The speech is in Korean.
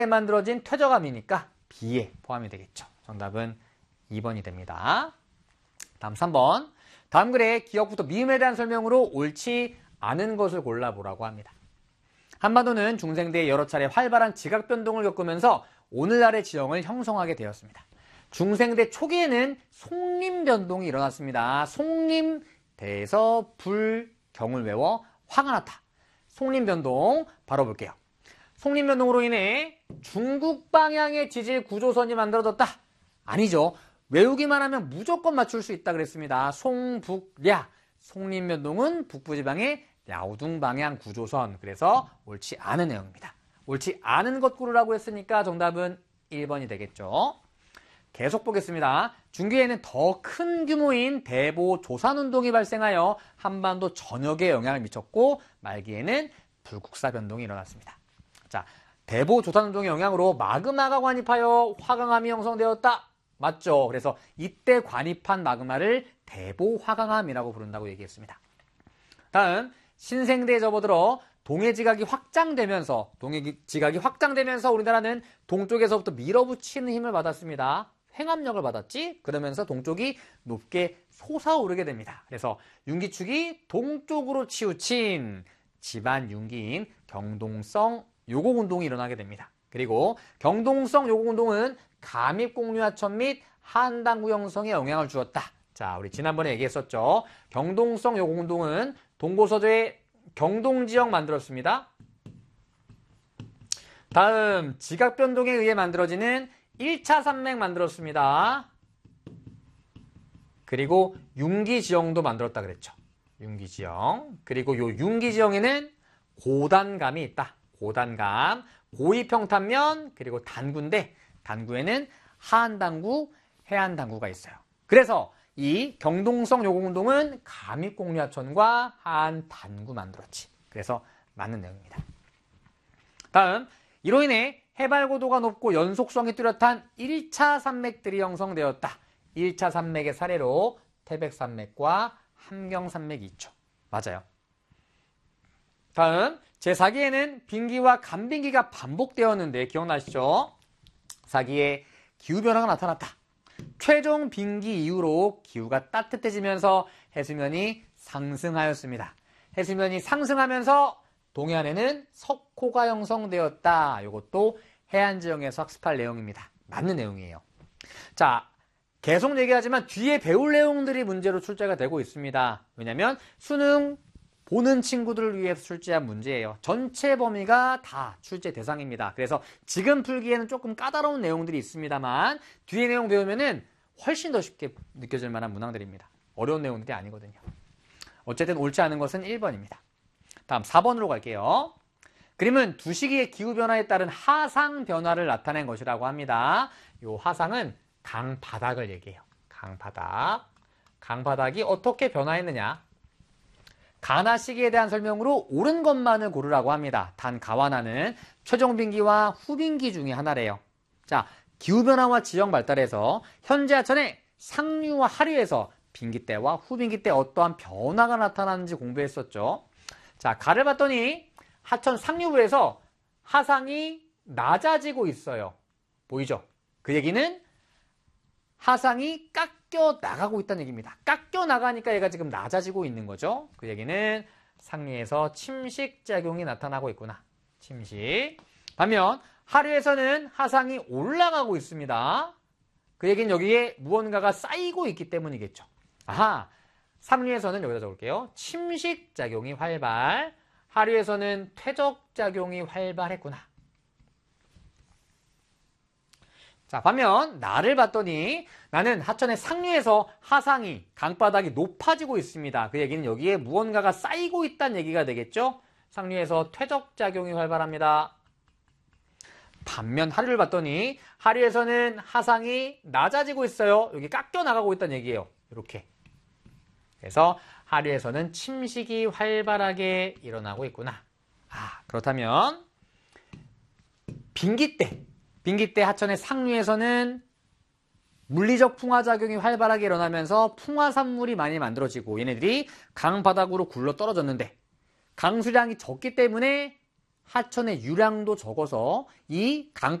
만들어진 퇴적암이니까 B에 포함이 되겠죠. 정답은 2번이 됩니다. 다음 3번. 다음 글의 기억부터 미음에 대한 설명으로 옳지 않은 것을 골라보라고 합니다. 한반도는 중생대에 여러 차례 활발한 지각 변동을 겪으면서 오늘날의 지형을 형성하게 되었습니다. 중생대 초기에는 송림 변동이 일어났습니다. 송림대에서 불경을 외워 화가 났다. 송림 변동 바로 볼게요. 송림 변동으로 인해 중국 방향의 지질 구조선이 만들어졌다. 아니죠. 외우기만 하면 무조건 맞출 수 있다 그랬습니다. 송북랴. 송림 변동은 북부지방의 야오둥 방향 구조선. 그래서 옳지 않은 내용입니다. 옳지 않은 것 고르라고 했으니까 정답은 1번이 되겠죠. 계속 보겠습니다. 중기에는 더 큰 규모인 대보 조산운동이 발생하여 한반도 전역에 영향을 미쳤고 말기에는 불국사 변동이 일어났습니다. 자, 대보 조산운동의 영향으로 마그마가 관입하여 화강암이 형성되었다. 맞죠? 그래서 이때 관입한 마그마를 대보 화강암이라고 부른다고 얘기했습니다. 다음 신생대에 접어들어 동해지각이 확장되면서 우리나라는 동쪽에서부터 밀어붙이는 힘을 받았습니다. 횡압력을 받았지? 그러면서 동쪽이 높게 솟아오르게 됩니다. 그래서 융기축이 동쪽으로 치우친 집안 융기인 경동성 요곡운동이 일어나게 됩니다. 그리고 경동성 요곡운동은 감입공류하천 및 한당구 형성에 영향을 주었다. 자, 우리 지난번에 얘기했었죠. 경동성 요곡운동은 동고서저의 경동지역 만들었습니다. 다음 지각변동에 의해 만들어지는 1차 산맥 만들었습니다. 그리고 융기지형도 만들었다 그랬죠. 융기지형. 그리고 요 융기지형에는 고단감이 있다. 고단감, 고위평탄면, 그리고 단구인데 단구에는 하한단구, 해안단구가 있어요. 그래서 이 경동성 요곡운동은 감입공류하천과 하한단구 만들었지. 그래서 맞는 내용입니다. 다음, 이로 인해 해발고도가 높고 연속성이 뚜렷한 1차 산맥들이 형성되었다. 1차 산맥의 사례로 태백산맥과 함경산맥이 있죠. 맞아요. 다음, 제4기에는 빙기와 간빙기가 반복되었는데 기억나시죠? 4기에 기후변화가 나타났다. 최종 빙기 이후로 기후가 따뜻해지면서 해수면이 상승하였습니다. 해수면이 상승하면서 동해안에는 석호가 형성되었다. 이것도 해안지형에서 학습할 내용입니다. 맞는 내용이에요. 자, 계속 얘기하지만 뒤에 배울 내용들이 문제로 출제가 되고 있습니다. 왜냐하면 수능 보는 친구들을 위해서 출제한 문제예요. 전체 범위가 다 출제 대상입니다. 그래서 지금 풀기에는 조금 까다로운 내용들이 있습니다만 뒤에 내용 배우면은 훨씬 더 쉽게 느껴질 만한 문항들입니다. 어려운 내용들이 아니거든요. 어쨌든 옳지 않은 것은 1번입니다. 다음 4번으로 갈게요. 그림은 두 시기의 기후변화에 따른 하상 변화를 나타낸 것이라고 합니다. 이 하상은 강바닥을 얘기해요. 강바닥. 강바닥이 어떻게 변화했느냐? 가나 시기에 대한 설명으로 옳은 것만을 고르라고 합니다. 단 가와나는 최종 빙기와 후빙기 중에 하나래요. 자, 기후변화와 지형 발달에서 현재 하천의 상류와 하류에서 빙기 때와 후빙기 때 어떠한 변화가 나타나는지 공부했었죠. 자, 가를 봤더니 하천 상류부에서 하상이 낮아지고 있어요. 보이죠? 그 얘기는 하상이 깎여 나가고 있다는 얘기입니다. 깎여 나가니까 얘가 지금 낮아지고 있는 거죠. 그 얘기는 상류에서 침식작용이 나타나고 있구나. 침식. 반면 하류에서는 하상이 올라가고 있습니다. 그 얘기는 여기에 무언가가 쌓이고 있기 때문이겠죠. 아하, 상류에서는 여기다 적을게요. 침식작용이 활발. 하류에서는 퇴적작용이 활발했구나. 자, 반면 나를 봤더니 나는 하천의 상류에서 하상이 강바닥이 높아지고 있습니다. 그 얘기는 여기에 무언가가 쌓이고 있다는 얘기가 되겠죠. 상류에서 퇴적작용이 활발합니다. 반면 하류를 봤더니 하류에서는 하상이 낮아지고 있어요. 여기 깎여 나가고 있다는 얘기예요. 이렇게. 그래서 하류에서는 침식이 활발하게 일어나고 있구나. 아, 그렇다면 빙기 때 하천의 상류에서는 물리적 풍화작용이 활발하게 일어나면서 풍화산물이 많이 만들어지고 얘네들이 강바닥으로 굴러 떨어졌는데 강수량이 적기 때문에 하천의 유량도 적어서 이 강